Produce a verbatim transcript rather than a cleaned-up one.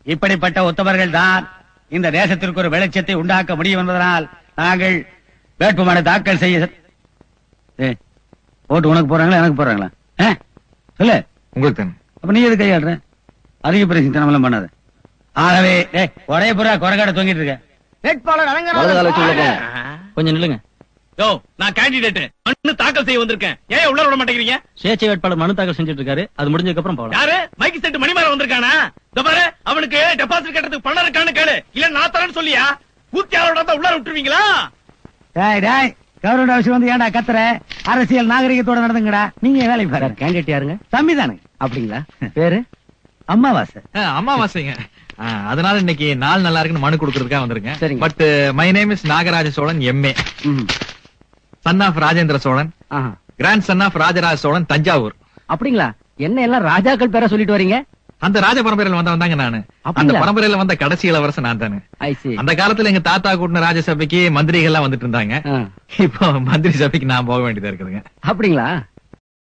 இப்படிப்பட்ட உத்தமர்கள் தான் இந்த தேசத்திற்கு ஒரு வெளிச்சத்தை உண்டாக்க முடியும் என்பதனால் நாங்கள் வேட்புமனு தாக்கல் செய்ய. ஓட்டு உனக்கு போறாங்களா எனக்கு போறாங்களா சொல்லு. உங்களுக்கு தானே. அப்ப நீ எது கையாடுற? அதிக பிரசித்தனம் பண்ணாத. ஆகவே ஒரே புறா குறைகாட தொங்கிட்டு இருக்க. வேட்பாளர் கொஞ்சம் நில்லுங்க. யோ, நான் கேண்டிடேட் மனு தாக்கல் செய்ய வந்திருக்கேன். ஏன் உள்ள விட மாட்டேங்கிறீங்க? சுயேட்சை வேட்பாளர் மனு தாக்கல் செஞ்சுட்டு இருக்காரு. அது முடிஞ்சதுக்கு அப்புறம் போகலாம். யாரு? மைக்கு செட் மணிமாறன் வந்திருக்கானா? இந்த பாரு, அவனுக்கு டெபாசிட் கட்டறதுக்கு பணம் இருக்கான்னு கேளு. இல்ல நான் தரேன்னு சொல்லியா? பூத்தியாளோட தான் உள்ள விட்டுருவீங்களா? டேய் டேய், கவர்மெண்ட் ஆபீஸ் வந்து ஏன்டா கத்துற? அரசியல் நாகரிகத்தோட நடந்துங்கடா. நீங்க வேலை பாரு. கேண்டிடேட் யாருங்க? தம்பி தானுங்க. அப்படிங்களா? பேரு அம்மாவாசை. அம்மாவாசைங்க. அதனால இன்னைக்கு நாள் நல்லா இருக்குன்னு மனு கொடுக்கறதுக்காக வந்திருக்கேன். But my name is Nagaraj Cholan, MA, son of Rajendra Cholan, grand son of Rajaraja Cholan, Thanjavur. அப்படிங்களா? என்ன எல்லாம் ராஜாக்கள் பேர சொல்லிட்டு வரீங்க? அந்த ராஜ பரம்பரையில வந்த வந்தாங்க நானு. அந்த பரம்பரையில வந்த கடைசி இளவரசன் நான் தானே. அந்த காலத்துல எங்க தாத்தா கூட்டின ராஜசபைக்கு மந்திரிகள் எல்லாம் வந்துட்டு இருந்தாங்க. இப்போ மந்திரி சபைக்கு நான் போக வேண்டியதா இருக்குதுங்க. அப்படிங்களா?